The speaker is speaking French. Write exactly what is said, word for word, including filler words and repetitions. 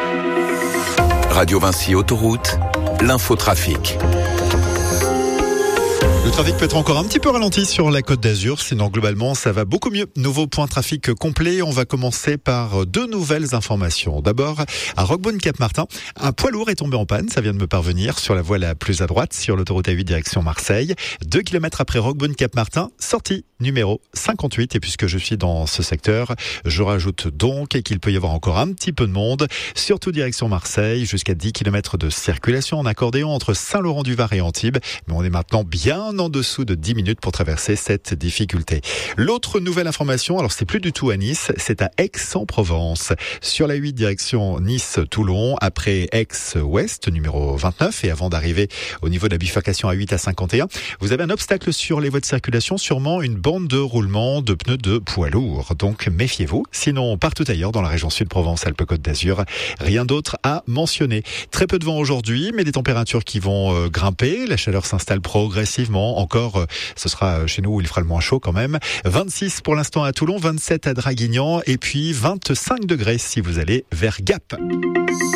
Radio Vinci Autoroute, l'infotrafic. Le trafic peut être encore un petit peu ralenti sur la Côte d'Azur, sinon globalement ça va beaucoup mieux. Nouveau point trafic complet, on va commencer par deux nouvelles informations. D'abord, à Roquebrune-Cap-Martin, un poids lourd est tombé en panne, ça vient de me parvenir, sur la voie la plus à droite, sur l'autoroute A huit direction Marseille. Deux kilomètres après Roquebrune-Cap-Martin, sortie numéro cinquante-huit. Et puisque je suis dans ce secteur, je rajoute donc qu'il peut y avoir encore un petit peu de monde, surtout direction Marseille, jusqu'à dix kilomètres de circulation en accordéon entre Saint-Laurent-du-Var et Antibes. Mais on est maintenant bien en dessous de dix minutes pour traverser cette difficulté. L'autre nouvelle information, alors c'est plus du tout à Nice, c'est à Aix-en-Provence. Sur la huit direction Nice-Toulon, après Aix-Ouest, numéro vingt-neuf, et avant d'arriver au niveau de la bifurcation A huit à cinquante et un, vous avez un obstacle sur les voies de circulation, sûrement une bande de roulement de pneus de poids lourd. Donc méfiez-vous. Sinon, partout ailleurs dans la région Sud-Provence-Alpes-Côte d'Azur, rien d'autre à mentionner. Très peu de vent aujourd'hui, mais des températures qui vont euh, grimper. La chaleur s'installe progressivement. Encore, ce sera chez nous où il fera le moins chaud quand même. vingt-six pour l'instant à Toulon, vingt-sept à Draguignan et puis vingt-cinq degrés si vous allez vers Gap.